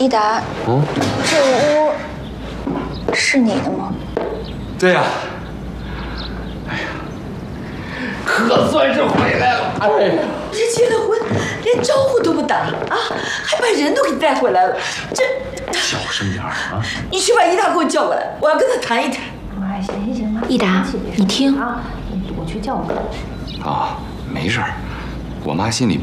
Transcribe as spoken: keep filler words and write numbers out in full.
一达， 嗯， 这屋是你的吗？ 对呀。哎呀，可算是回来了。哎呀， 这结了婚，连招呼都不打啊，还把人都给带回来了。这小声点啊！ 你去把一达给我叫过来，我要跟他谈一谈。 哎，行行行， 一达，你听啊，我去叫过来。 啊，没事儿，我妈心里。